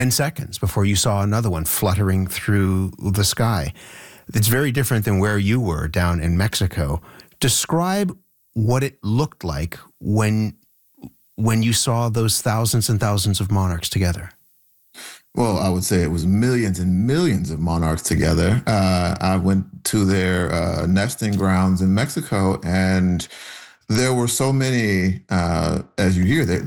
10 seconds before you saw another one fluttering through the sky. It's very different than where you were down in Mexico. Describe what it looked like when you saw those thousands and thousands of monarchs together. Well, I would say it was millions and millions of monarchs together. I went to their nesting grounds in Mexico, and there were so many, as you hear,